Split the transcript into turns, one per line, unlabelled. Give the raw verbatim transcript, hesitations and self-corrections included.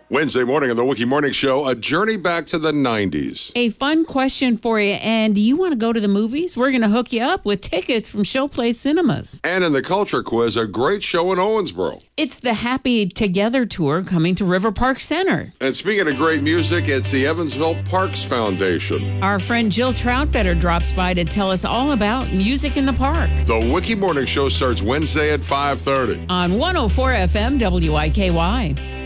Wednesday morning on the Wiki Morning Show, a journey back to the nineties.
A fun question for you. And do you want to go to the movies? We're going to hook you up with tickets from Showplace Cinemas.
And in the Culture Quiz, a great show in Owensboro.
It's the Happy Together Tour coming to River Park Center.
And speaking of great music, it's the Evansville Parks Foundation.
Our friend Jill Troutfetter drops by to tell us all about music in the park.
The Wiki Morning Show starts Wednesday at five thirty.
On one oh four F M W I K Y.